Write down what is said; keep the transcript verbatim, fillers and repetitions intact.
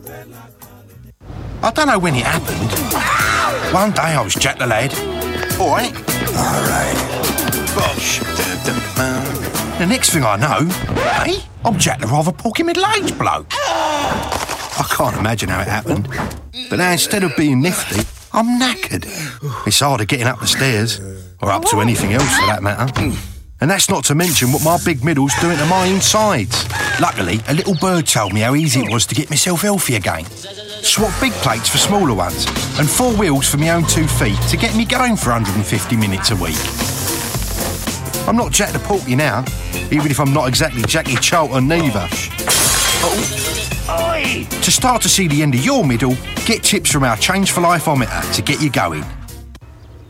I don't know when it happened. One day I was Jack the Lad. All right. All right. Bosh. The next thing I know, hey, I'm Jack the rather porky middle-aged bloke. I can't imagine how it happened. But now instead of being nifty, I'm knackered. It's harder getting up the stairs, or up to anything else for that matter. And that's not to mention what my big middle's doing to my insides. Luckily, a little bird told me how easy it was to get myself healthy again. Swap big plates for smaller ones, and four wheels for my own two feet to get me going for one hundred fifty minutes a week. I'm not Jack the Porky now, even if I'm not exactly Jackie Charlton neither. Oh. To start to see the end of your middle, get tips from our Change for Life-ometer to get you going.